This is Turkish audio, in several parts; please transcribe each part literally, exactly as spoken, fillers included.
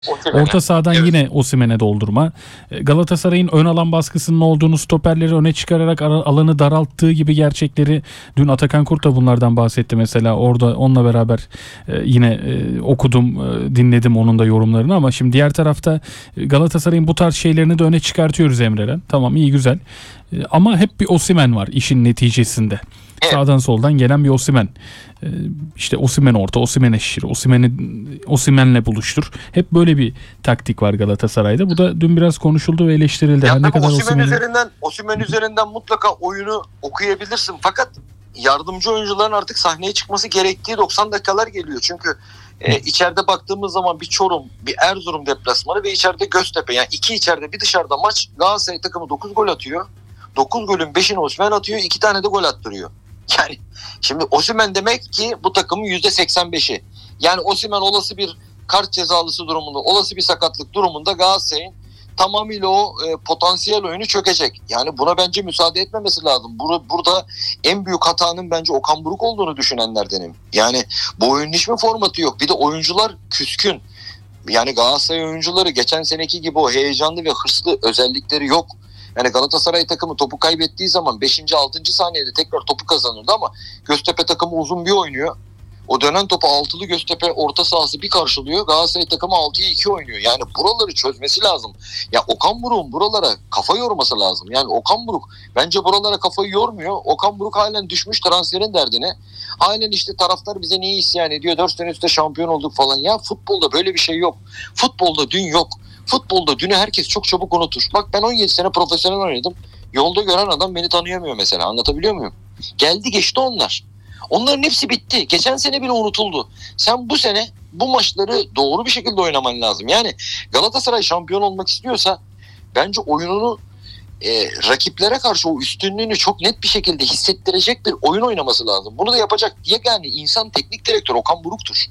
Osimhen'e. Orta sahadan Evet. yine Osimhen'e doldurma. Galatasaray'ın ön alan baskısının olduğunu, stoperleri öne çıkararak alanı daralttığı gibi gerçekleri dün Atakan Kurt da bunlardan bahsetti mesela. Orada onunla beraber yine okudum, dinledim onun da yorumlarını, ama şimdi diğer tarafta Galatasaray'ın bu tarz şeylerini de öne çıkartıyoruz Emre'den. Tamam, iyi güzel. Ama hep bir Osimhen var işin neticesinde. Evet. Sağdan soldan gelen bir Osimhen. Ee, işte Osimhen orta, Osimhen'e şişir, Osimhen'i Osimhen'le buluştur. Hep böyle bir taktik var Galatasaray'da. Bu da dün biraz konuşuldu ve eleştirildi. Ya Her ne kadar Osimhen Osimhen'in... üzerinden Osimhen üzerinden mutlaka oyunu okuyabilirsin. Fakat yardımcı oyuncuların artık sahneye çıkması gerektiği doksan dakikalar geliyor. Çünkü e, içeride baktığımız zaman bir Çorum, bir Erzurum deplasmanı ve içeride Göztepe. Yani iki içeride bir dışarıda maç. Galatasaray takımı dokuz gol atıyor. dokuz golün beşini Osimhen atıyor. iki tane de gol attırıyor. Yani şimdi Osimhen demek ki bu takımın yüzde seksen beşi. Yani Osimhen olası bir kart cezalısı durumunda, olası bir sakatlık durumunda Galatasaray'ın tamamıyla o e, potansiyel oyunu çökecek. Yani buna bence müsaade etmemesi lazım. Bur- burada en büyük hatanın bence Okan Buruk olduğunu düşünenlerdenim. Yani bu oyunun hiç mi formatı yok? Bir de oyuncular küskün. Yani Galatasaray oyuncuları geçen seneki gibi o heyecanlı ve hırslı özellikleri yok. Yani Galatasaray takımı topu kaybettiği zaman beşinci altıncı saniyede tekrar topu kazanırdı, ama Göztepe takımı uzun bir oynuyor. O dönen topu altılı Göztepe orta sahası bir karşılıyor. Galatasaray takımı altıya iki oynuyor. Yani buraları çözmesi lazım. Ya Okan Buruk'un buralara kafa yorması lazım. Yani Okan Buruk bence buralara kafayı yormuyor. Okan Buruk halen düşmüş transferin derdine. Halen işte taraftar bize niye isyan ediyor? dört sene üstte şampiyon olduk falan. Ya futbolda böyle bir şey yok. Futbolda dün yok. Futbolda dünü herkes çok çabuk unutur. Bak ben on yedi sene profesyonel oynadım. Yolda gören adam beni tanıyamıyor mesela. Anlatabiliyor muyum? Geldi geçti onlar. Onların hepsi bitti. Geçen sene bile unutuldu. Sen bu sene bu maçları doğru bir şekilde oynaman lazım. Yani Galatasaray şampiyon olmak istiyorsa bence oyununu e, rakiplere karşı o üstünlüğünü çok net bir şekilde hissettirecek bir oyun oynaması lazım. Bunu da yapacak yegane insan teknik direktör Okan Buruk'tur.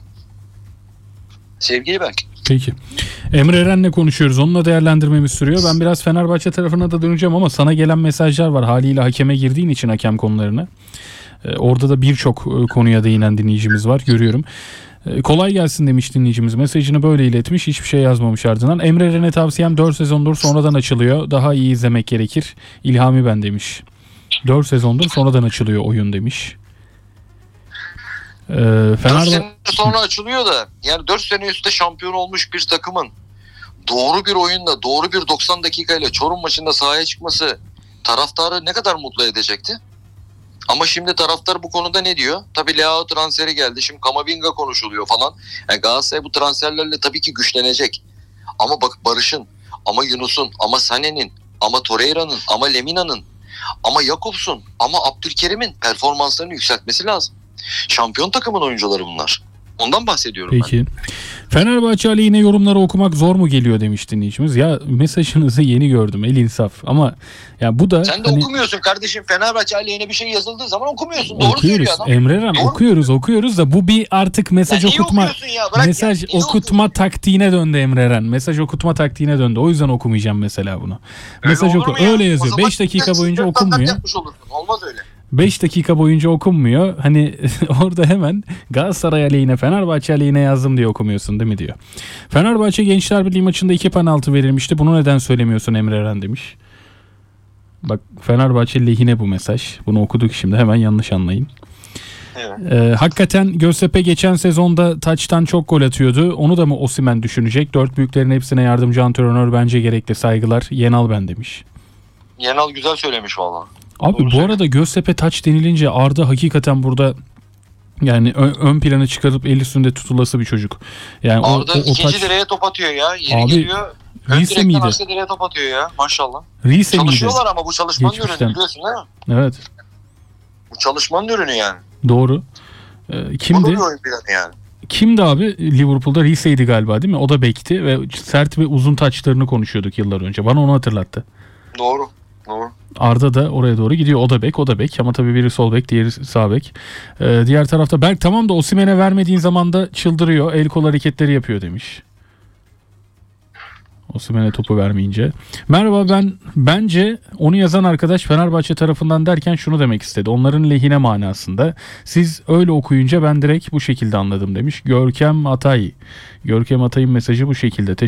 Sevgili Berk. Peki. Emre Eren'le konuşuyoruz. Onunla değerlendirmemiz sürüyor. Ben biraz Fenerbahçe tarafına da döneceğim, ama sana gelen mesajlar var. Haliyle hakeme girdiğin için hakem konularına. Ee, orada da birçok konuya değinen dinleyicimiz var. Görüyorum. Ee, kolay gelsin demiş dinleyicimiz. Mesajını böyle iletmiş. Hiçbir şey yazmamış ardından. Emre Eren'e tavsiyem dört sezondur sonradan açılıyor. Daha iyi izlemek gerekir. İlhami ben demiş. dört sezondur sonradan açılıyor oyun demiş. Ee, Fenerbahçe... dört sene sonra açılıyor da yani dört sene üstte şampiyon olmuş bir takımın doğru bir oyunla, doğru bir doksan dakikayla Çorum maçında sahaya çıkması taraftarı ne kadar mutlu edecekti? Ama şimdi taraftar bu konuda ne diyor? Tabii Leao transferi geldi. Şimdi Kamavinga konuşuluyor falan. Yani Galatasaray bu transferlerle tabii ki güçlenecek. Ama bak Barış'ın, ama Yunus'un, ama Sané'nin, ama Torreira'nın, ama Lemina'nın, ama Jakobs'un, ama Abdülkerim'in performanslarını yükseltmesi lazım. Şampiyon takımın oyuncuları bunlar. Ondan bahsediyorum Peki. ben. Fenerbahçe aleyhine yorumları okumak zor mu geliyor demiş dinleyicimiz. Ya mesajınızı yeni gördüm, el insaf. Ama ya bu da... Sen de hani... okumuyorsun kardeşim. Fenerbahçe aleyhine bir şey yazıldığı zaman okumuyorsun. Doğru Okuyoruz. söylüyor adam. Emre Eren, Doğru. okuyoruz okuyoruz da bu bir artık mesaj Ya niye okutma okuyorsun ya? Bırak mesaj ya. Niye okutma okuyorsun? taktiğine döndü Emre Eren. Mesaj okutma taktiğine döndü. O yüzden okumayacağım mesela bunu. Öyle Mesaj olur oku. mu ya? Öyle O yazıyor. zaman beş dakika sen boyunca standart okunmuyor. yapmış olursun. Olmaz öyle. beş dakika boyunca okunmuyor. Hani orada hemen Galatasaray aleyhine, Fenerbahçe aleyhine yazdım diye okumuyorsun değil mi diyor. Fenerbahçe Gençler Birliği maçında iki penaltı verilmişti. Bunu neden söylemiyorsun Emre Eren demiş. Bak Fenerbahçe lehine bu mesaj. Bunu okuduk şimdi, hemen yanlış anlayın. Evet. Ee, hakikaten Göztepe geçen sezonda taçtan çok gol atıyordu. Onu da mı Osimhen düşünecek? Dört büyüklerin hepsine yardımcı antrenör bence gerekli, saygılar. Yenal ben demiş. Yenal güzel söylemiş valla. Abi Doğru bu söylüyor. arada Göztepe taç denilince Arda hakikaten burada yani ön, ön plana çıkarıp el üstünde tutulası bir çocuk. Yani o, Arda o, o ikinci taç direğe top atıyor ya. Yeri Abi, geliyor. Ön Rize direkten miydi? arka direğe top atıyor ya. Maşallah. Rize miydi? Çalışıyorlar ama bu çalışmanın Geçmişten. ürünü biliyorsun değil mi? Evet. Bu çalışmanın ürünü yani. Doğru. Ee, Bu da kimdi? bir oyun planı yani. Kimdi abi Liverpool'da? Rize'ydi galiba değil mi? O da bekti ve sert ve uzun taçlarını konuşuyorduk yıllar önce. Bana onu hatırlattı. Doğru. Doğru. Arda da oraya doğru gidiyor. O da bek, o da bek. Ama tabii biri sol bek, diğeri sağ bek. Ee, diğer tarafta Berk tamam da Osimhen'e vermediğin zaman da çıldırıyor. El kol hareketleri yapıyor demiş. Osimhen'e topu vermeyince. Merhaba, ben bence onu yazan arkadaş Fenerbahçe tarafından derken şunu demek istedi. Onların lehine manasında. Siz öyle okuyunca ben direkt bu şekilde anladım demiş. Görkem Atay. Görkem Atay'ın mesajı bu şekilde.